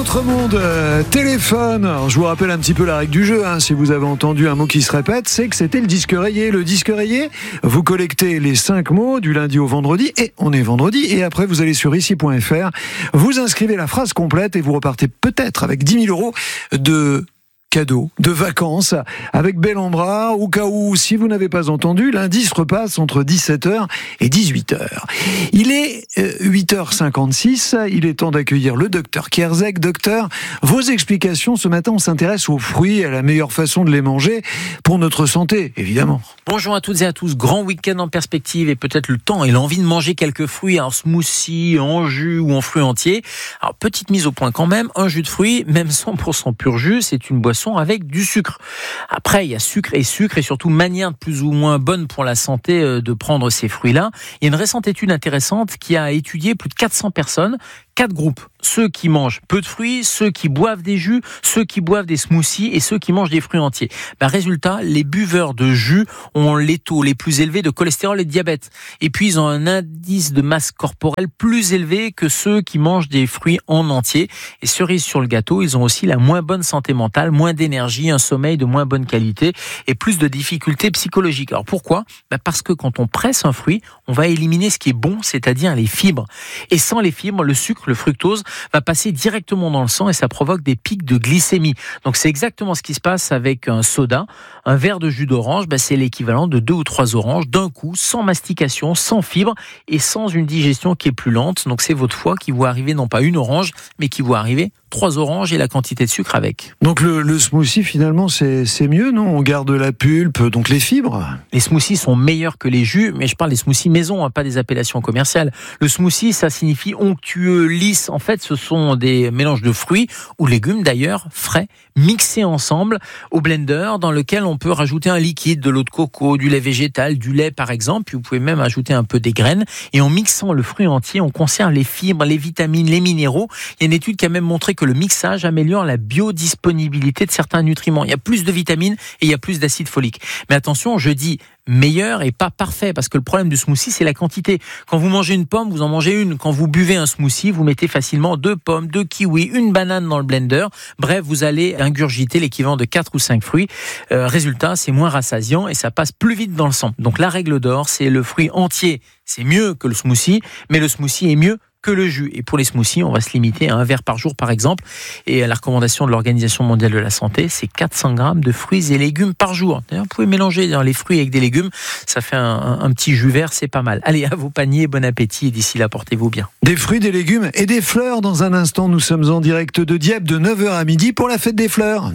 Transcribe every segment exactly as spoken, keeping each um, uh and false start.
Votre monde euh, téléphone. Alors, je vous rappelle un petit peu la règle du jeu, hein. Si vous avez entendu un mot qui se répète, c'est que c'était le disque rayé. Le disque rayé, vous collectez les cinq mots du lundi au vendredi, et on est vendredi, et après vous allez sur ici point f r, vous inscrivez la phrase complète et vous repartez peut-être avec dix mille euros de cadeaux, de vacances, avec bel en bras, au cas où, si vous n'avez pas entendu, l'indice repasse entre dix-sept heures et dix-huit heures. Il est euh, huit heures cinquante-six, il est temps d'accueillir le docteur Kierzek. Docteur, vos explications, ce matin, on s'intéresse aux fruits, à la meilleure façon de les manger pour notre santé, évidemment. Bonjour à toutes et à tous, grand week-end en perspective et peut-être le temps et l'envie de manger quelques fruits en smoothie, en jus ou en fruits entiers. Alors, petite mise au point quand même, un jus de fruits, même cent pour cent pur jus, c'est une boisson avec du sucre. Après, il y a sucre et sucre et surtout manière plus ou moins bonne pour la santé de prendre ces fruits-là. Il y a une récente étude intéressante qui a étudié plus de quatre cents personnes, quatre groupes. Ceux qui mangent peu de fruits, ceux qui boivent des jus, ceux qui boivent des smoothies et ceux qui mangent des fruits entiers. Ben, résultat, les buveurs de jus ont les taux les plus élevés de cholestérol et de diabète. Et puis, ils ont un indice de masse corporelle plus élevé que ceux qui mangent des fruits en entier. Et cerise sur le gâteau, ils ont aussi la moins bonne santé mentale, moins d'énergie, un sommeil de moins bonne qualité et plus de difficultés psychologiques. Alors pourquoi ? Ben parce que quand on presse un fruit, on va éliminer ce qui est bon, c'est-à-dire les fibres. Et sans les fibres, le sucre, le fructose, va passer directement dans le sang et ça provoque des pics de glycémie. Donc c'est exactement ce qui se passe avec un soda. Un verre de jus d'orange, ben c'est l'équivalent de deux ou trois oranges d'un coup, sans mastication, sans fibres et sans une digestion qui est plus lente. Donc c'est votre foie qui voit arriver non pas une orange, mais qui voit arriver trois oranges et la quantité de sucre avec. Donc le, le smoothie finalement c'est, c'est mieux, non ? On garde la pulpe, donc les fibres. Les smoothies sont meilleurs que les jus, mais je parle des smoothies maison, hein, pas des appellations commerciales. Le smoothie, ça signifie onctueux, lisse. En fait, ce sont des mélanges de fruits ou légumes d'ailleurs, frais, mixés ensemble au blender dans lequel on peut rajouter un liquide, de l'eau de coco, du lait végétal, du lait par exemple, puis vous pouvez même ajouter un peu des graines. Et en mixant le fruit entier, on conserve les fibres, les vitamines, les minéraux. Il y a une étude qui a même montré que le mixage améliore la biodisponibilité de certains nutriments. Il y a plus de vitamines et il y a plus d'acide folique. Mais attention, je dis meilleur et pas parfait, parce que le problème du smoothie, c'est la quantité. Quand vous mangez une pomme, vous en mangez une. Quand vous buvez un smoothie, vous mettez facilement deux pommes, deux kiwis, une banane dans le blender. Bref, vous allez ingurgiter l'équivalent de quatre ou cinq fruits. Euh, résultat, c'est moins rassasiant et ça passe plus vite dans le sang. Donc la règle d'or, c'est le fruit entier. C'est mieux que le smoothie, mais le smoothie est mieux que le jus. Et pour les smoothies, on va se limiter à un verre par jour, par exemple. Et la recommandation de l'Organisation mondiale de la santé, c'est quatre cents grammes de fruits et légumes par jour. D'ailleurs, vous pouvez mélanger les fruits avec des légumes. Ça fait un, un, un petit jus vert, c'est pas mal. Allez, à vos paniers, bon appétit. Et d'ici là, portez-vous bien. Des fruits, des légumes et des fleurs. Dans un instant, nous sommes en direct de Dieppe de neuf heures à midi pour la fête des fleurs.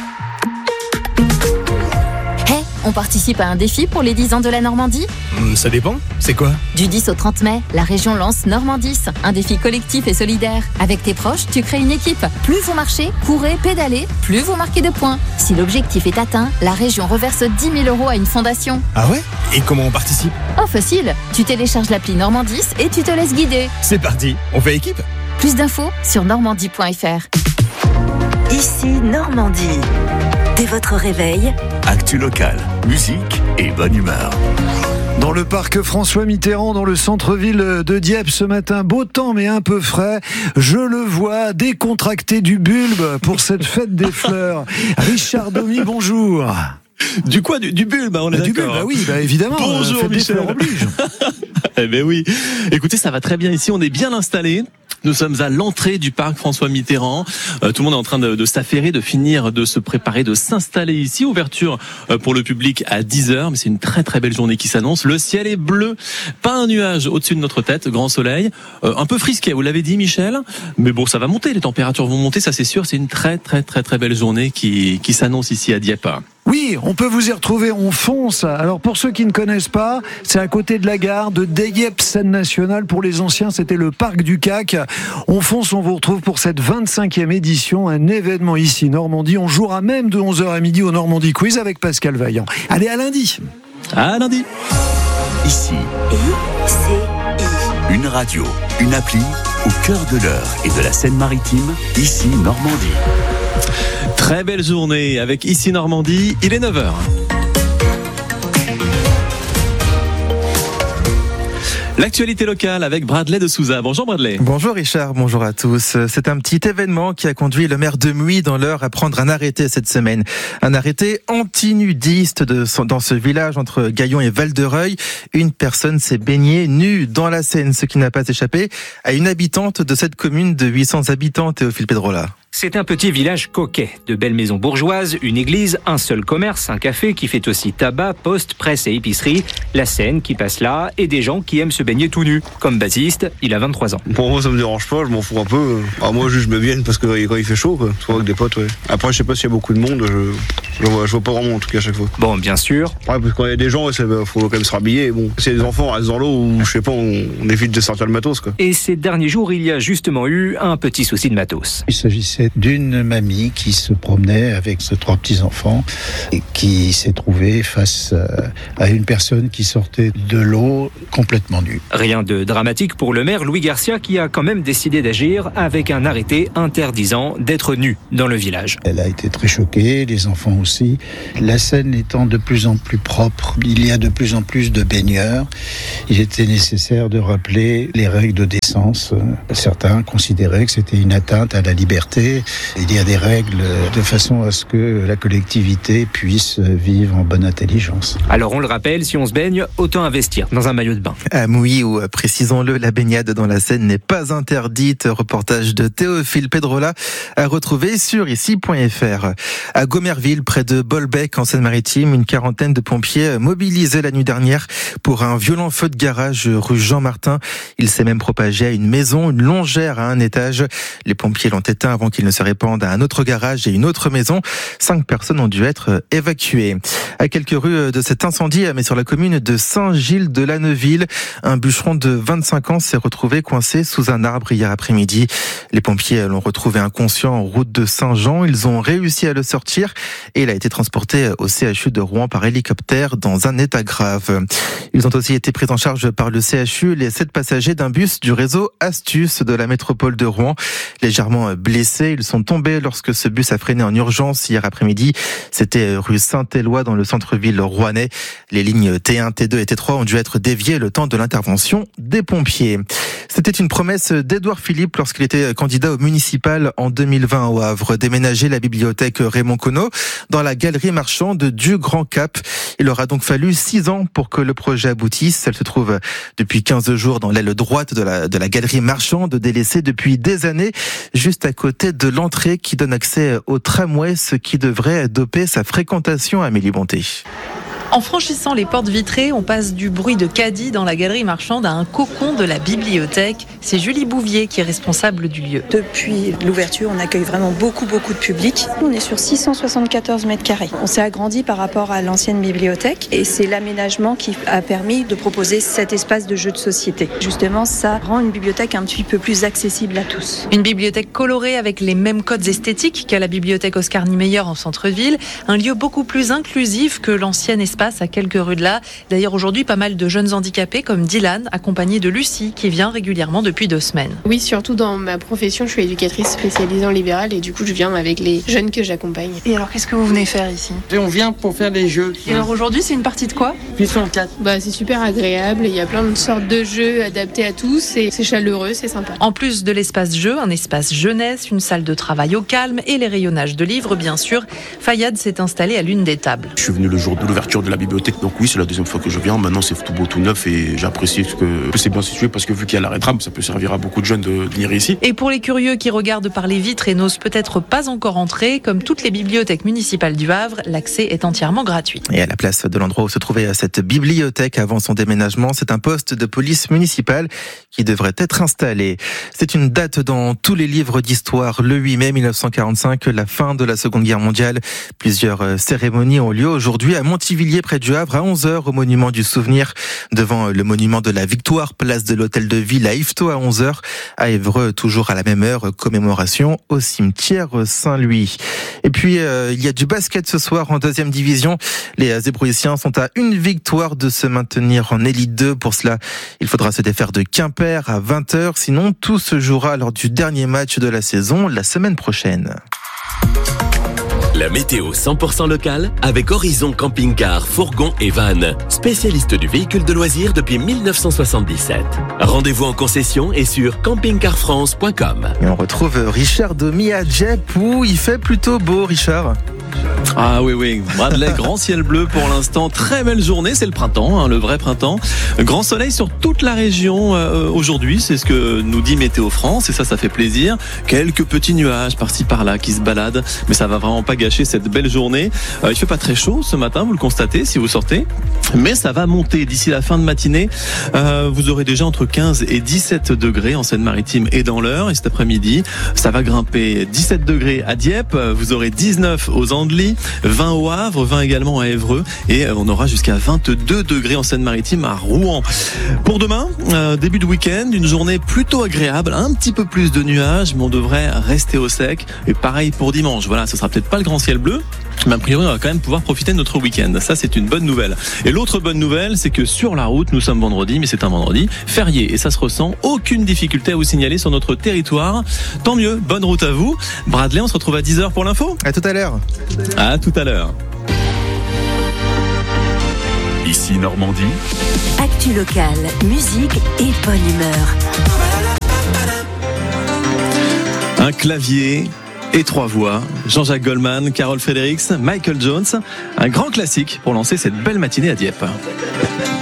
On participe à un défi pour les dix ans de la Normandie ? Mmh, ça dépend, c'est quoi ? Du dix au trente mai, la région lance Normandis, un défi collectif et solidaire. Avec tes proches, tu crées une équipe. Plus vous marchez, courez, pédalez, plus vous marquez de points. Si l'objectif est atteint, la région reverse dix mille euros à une fondation. Ah ouais ? Et comment on participe ? Oh facile, tu télécharges l'appli Normandis et tu te laisses guider. C'est parti, on fait équipe ? Plus d'infos sur normandie point f r. Ici Normandie. Dès votre réveil, actu locale, musique et bonne humeur. Dans le parc François Mitterrand, dans le centre-ville de Dieppe, ce matin, beau temps mais un peu frais. Je le vois décontracter du bulbe pour cette fête des fleurs. Richard Domy, bonjour. Du quoi du, du bulbe, on est bah, d'accord. Du bulbe, bah oui, bah évidemment. Bonjour euh, Michel. Oblige. Eh ben oui. Écoutez, ça va très bien ici, on est bien installé. Nous sommes à l'entrée du parc François Mitterrand. Euh, tout le monde est en train de, de s'affairer, de finir, de se préparer, de s'installer ici. Ouverture euh, pour le public à dix heures, mais c'est une très très belle journée qui s'annonce. Le ciel est bleu, pas un nuage au-dessus de notre tête, grand soleil. Euh, un peu frisquet, vous l'avez dit Michel, mais bon, ça va monter, les températures vont monter, ça c'est sûr. C'est une très très très très belle journée qui, qui s'annonce ici à Dieppe. Oui, on peut vous y retrouver, on fonce. Alors pour ceux qui ne connaissent pas, c'est à côté de la gare de Dieppe Seine Nationale. Pour les anciens, c'était le parc du C A C. On fonce, on vous retrouve pour cette vingt-cinquième édition, un événement ici, Normandie. On jouera même de onze heures à midi au Normandie Quiz avec Pascal Vaillant. Allez, à lundi. À lundi. Ici, I C I. Une radio, une appli au cœur de l'Eure et de la Seine-Maritime. Ici, Normandie. Très belle journée avec Ici Normandie, il est neuf heures. L'actualité locale avec Bradley de Souza. Bonjour Bradley. Bonjour Richard, bonjour à tous. C'est un petit événement qui a conduit le maire de Muy dans l'Eure à prendre un arrêté cette semaine. Un arrêté anti-nudiste de, dans ce village entre Gaillon et Val-de-Reuil. Une personne s'est baignée nue dans la Seine, ce qui n'a pas échappé à une habitante de cette commune de huit cents habitants, Théophile Pedrola. C'est un petit village coquet, de belles maisons bourgeoises, une église, un seul commerce, un café qui fait aussi tabac, poste, presse et épicerie, la Seine qui passe là et des gens qui aiment se baigner tout nus, comme Baptiste, il a vingt-trois ans. Pour moi ça me dérange pas, je m'en fous un peu. Alors moi juste je me baigne parce que quand il fait chaud, quoi. Soit avec des potes, ouais. Après je sais pas s'il y a beaucoup de monde, je, je, vois, je vois pas vraiment en tout cas à chaque fois. Bon bien sûr. Ouais, parce que quand il y a des gens, il faut quand même se rhabiller. Bon, s'il y a des enfants, on reste dans l'eau ou je sais pas, on, on évite de sortir le matos quoi. Et ces derniers jours, il y a justement eu un petit souci de matos. Il s'agissait d'une mamie qui se promenait avec ses trois petits-enfants et qui s'est trouvée face à une personne qui sortait de l'eau complètement nue. Rien de dramatique pour le maire Louis Garcia qui a quand même décidé d'agir avec un arrêté interdisant d'être nu dans le village. Elle a été très choquée, les enfants aussi. La Seine étant de plus en plus propre, il y a de plus en plus de baigneurs. Il était nécessaire de rappeler les règles de décence. Certains considéraient que c'était une atteinte à la liberté. Il y a des règles de façon à ce que la collectivité puisse vivre en bonne intelligence. Alors on le rappelle, si on se baigne, autant investir dans un maillot de bain. À Muy, où précisons-le, la baignade dans la Seine n'est pas interdite. Reportage de Théophile Pedrola à retrouver sur ici point f r. À Gomerville, près de Bolbec en Seine-Maritime, une quarantaine de pompiers mobilisés la nuit dernière pour un violent feu de garage rue Jean-Martin. Il s'est même propagé à une maison, une longère à un étage. Les pompiers l'ont éteint avant qu'il ne se répande à un autre garage et une autre maison. Cinq personnes ont dû être évacuées. À quelques rues de cet incendie, mais sur la commune de Saint-Gilles-de-la-Neuville, un bûcheron de vingt-cinq ans s'est retrouvé coincé sous un arbre hier après-midi. Les pompiers l'ont retrouvé inconscient en route de Saint-Jean. Ils ont réussi à le sortir et il a été transporté au C H U de Rouen par hélicoptère dans un état grave. Ils ont aussi été pris en charge par le C H U les sept passagers d'un bus du réseau Astuce de la métropole de Rouen. Légèrement blessés, ils sont tombés lorsque ce bus a freiné en urgence hier après-midi. C'était rue Saint-Éloi dans le centre-ville rouennais. Les lignes T un, T deux et T trois ont dû être déviées le temps de l'intervention des pompiers. C'était une promesse d'Édouard Philippe lorsqu'il était candidat au municipal en deux mille vingt au Havre, déménager la bibliothèque Raymond Queneau dans la galerie marchande du Grand Cap. Il aura donc fallu six ans pour que le projet aboutisse. Elle se trouve depuis quinze jours dans l'aile droite de la, de la galerie marchande, délaissée depuis des années, juste à côté de l'entrée qui donne accès au tramway, ce qui devrait doper sa fréquentation, Amélie Bonté. En franchissant les portes vitrées, on passe du bruit de caddie dans la galerie marchande à un cocon de la bibliothèque. C'est Julie Bouvier qui est responsable du lieu. Depuis l'ouverture, on accueille vraiment beaucoup, beaucoup de public. On est sur six cent soixante-quatorze mètres carrés. On s'est agrandi par rapport à l'ancienne bibliothèque et c'est l'aménagement qui a permis de proposer cet espace de jeu de société. Justement, ça rend une bibliothèque un petit peu plus accessible à tous. Une bibliothèque colorée avec les mêmes codes esthétiques qu'à la bibliothèque Oscar Niemeyer en centre-ville. Un lieu beaucoup plus inclusif que l'ancien espace à quelques rues de là. D'ailleurs, aujourd'hui, pas mal de jeunes handicapés comme Dylan, accompagné de Lucie, qui vient régulièrement depuis deux semaines. Oui, surtout dans ma profession, je suis éducatrice spécialisée en libéral et du coup, je viens avec les jeunes que j'accompagne. Et alors, qu'est-ce que vous venez faire ici ? Et on vient pour faire des jeux. Et alors aujourd'hui, c'est une partie de quoi ? Puissance quatre. Bah, c'est super agréable, il y a plein de sortes de jeux adaptés à tous et c'est chaleureux, c'est sympa. En plus de l'espace jeu, un espace jeunesse, une salle de travail au calme et les rayonnages de livres, bien sûr. Fayad s'est installé à l'une des tables. Je suis venu le jour de l'ouverture de la bibliothèque, donc oui, c'est la deuxième fois que je viens. Maintenant, c'est tout beau, tout neuf et j'apprécie que c'est bien situé parce que vu qu'il y a l'arrêt tram, ça peut servir à beaucoup de jeunes de venir ici. Et pour les curieux qui regardent par les vitres et n'osent peut-être pas encore entrer, comme toutes les bibliothèques municipales du Havre, l'accès est entièrement gratuit. Et à la place de l'endroit où se trouvait cette bibliothèque avant son déménagement, c'est un poste de police municipale qui devrait être installé. C'est une date dans tous les livres d'histoire. Le huit mai mille neuf cent quarante-cinq, la fin de la Seconde Guerre mondiale. Plusieurs cérémonies ont lieu aujourd'hui à Montivilliers, près du Havre, à onze heures, au monument du souvenir, devant le monument de la Victoire, place de l'Hôtel de Ville à Yvetot à onze heures. À Évreux, toujours à la même heure, commémoration au cimetière Saint-Louis. Et puis, euh, il y a du basket ce soir en deuxième division. Les Ébrouissiens sont à une victoire de se maintenir en Élite deux. Pour cela, il faudra se défaire de Quimper à vingt heures. Sinon, tout se jouera lors du dernier match de la saison, la semaine prochaine. La météo cent pour cent locale avec Horizon Camping-Car, Fourgon et Van, spécialiste du véhicule de loisirs depuis mille neuf cent soixante-dix-sept. Rendez-vous en concession et sur camping car france point com. Et on retrouve Richard Domi à Dieppe où il fait plutôt beau, Richard. Ah oui, oui, Bradley, grand ciel bleu pour l'instant, très belle journée, c'est le printemps, hein, le vrai printemps. Grand soleil sur toute la région euh, aujourd'hui, c'est ce que nous dit Météo France, et ça, ça fait plaisir. Quelques petits nuages par-ci par-là qui se baladent, mais ça va vraiment pas gâcher cette belle journée. Euh, il fait pas très chaud ce matin, vous le constatez si vous sortez, mais ça va monter d'ici la fin de matinée. Euh, vous aurez déjà entre quinze et dix-sept degrés en Seine-Maritime et dans l'Eure, et cet après-midi, ça va grimper dix-sept degrés à Dieppe, vous aurez dix-neuf aux Andelys, vingt au Havre, vingt également à Évreux, et on aura jusqu'à vingt-deux degrés en Seine-Maritime à Rouen. Pour demain, euh, début de week-end, une journée plutôt agréable, un petit peu plus de nuages, mais on devrait rester au sec. Et pareil pour dimanche. Voilà, ce sera peut-être pas le grand ciel bleu, mais a priori on va quand même pouvoir profiter de notre week-end. Ça, c'est une bonne nouvelle. Et l'autre bonne nouvelle, c'est que sur la route, nous sommes vendredi, mais c'est un vendredi férié, et ça se ressent. Aucune difficulté à vous signaler sur notre territoire. Tant mieux, bonne route à vous. Bradley, on se retrouve à dix heures pour l'info. À tout à l'heure. À tout à l'heure. Ici Normandie. Actu locale, musique et bonne humeur. Un clavier et trois voix. Jean-Jacques Goldman, Carol Fredericks, Michael Jones. Un grand classique pour lancer cette belle matinée à Dieppe.